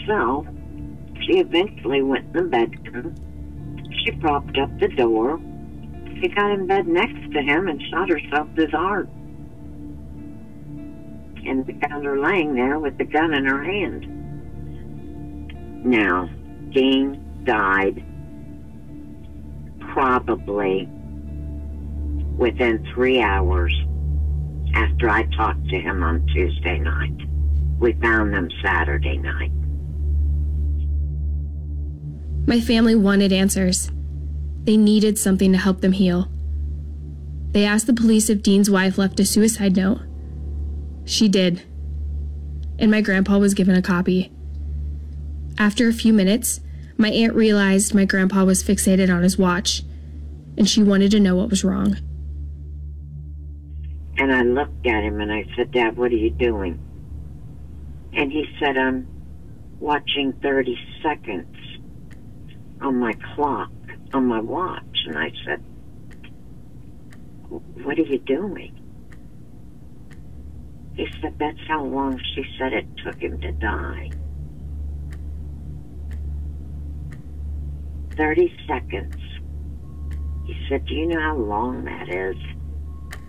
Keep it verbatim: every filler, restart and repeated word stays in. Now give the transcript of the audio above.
So, she eventually went in the bedroom. She propped up the door. She got in bed next to him and shot herself with his heart. And they found her laying there with the gun in her hand. Now, Dean died probably within three hours after I talked to him on Tuesday night. We found them Saturday night. My family wanted answers. They needed something to help them heal. They asked the police if Dean's wife left a suicide note. She did. And my grandpa was given a copy. After a few minutes, my aunt realized my grandpa was fixated on his watch, and she wanted to know what was wrong. And I looked at him and I said, Dad, what are you doing? And he said, I'm watching thirty seconds on my clock, on my watch. And I said, what are you doing? He said, that's how long she said it took him to die. thirty seconds. He said, do you know how long that is?